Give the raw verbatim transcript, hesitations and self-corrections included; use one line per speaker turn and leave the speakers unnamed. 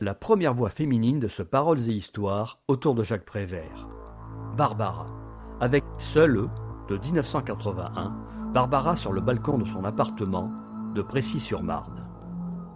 la première voix féminine de ce Paroles et Histoires autour de Jacques Prévert. Barbara, avec Seule de dix-neuf cent quatre-vingt-un, Barbara sur le balcon de son appartement de Précy-sur-Marne.